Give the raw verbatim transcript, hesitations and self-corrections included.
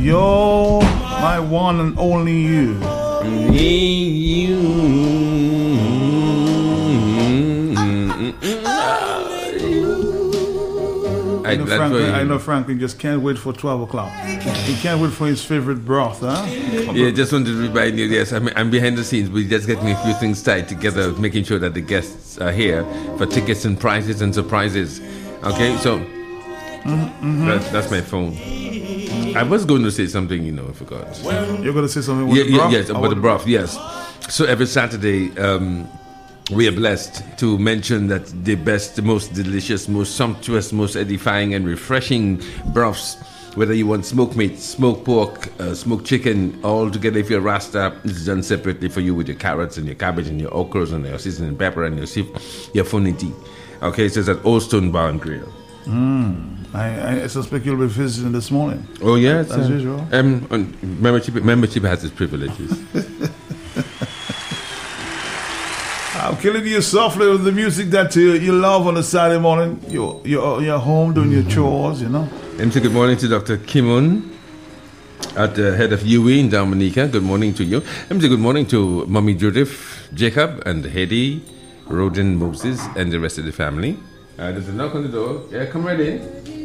You're my one and only you. you. I know, Franklin, I know Franklin just can't wait for twelve o'clock. He can't wait for his favorite broth, huh? Yeah, just wanted to remind you, yes, I'm, I'm behind the scenes, but just getting a few things tied together, making sure that the guests are here for tickets and prizes and surprises. Okay, so mm-hmm. that, that's my phone. I was going to say something, you know, I forgot. You're going to say something with yeah, the broth? Yeah, yes, about the broth, yes. So every Saturday, um, we are blessed to mention that the best, the most delicious, most sumptuous, most edifying and refreshing broths, whether you want smoked meat, smoked pork, uh, smoked chicken, all together if you're Rasta, it's done separately for you with your carrots and your cabbage and your okras and your seasoning pepper and your sif, your funity. Okay, so it's at Old Stone Bar and Grill. Mm. I, I suspect you'll be visiting this morning. Oh, yes. As uh, usual. Um, membership, membership has its privileges. I'm killing you softly with the music that you, you love on a Saturday morning. You're, you're, you're home doing your chores, you know. And so good morning to Doctor Kimun at the head of U E in Dominica. Good morning to you. And so good morning to Mommy Judith, Jacob, and Hedy, Rodin, Moses, and the rest of the family. Uh, there's a knock on the door. Yeah, come right in.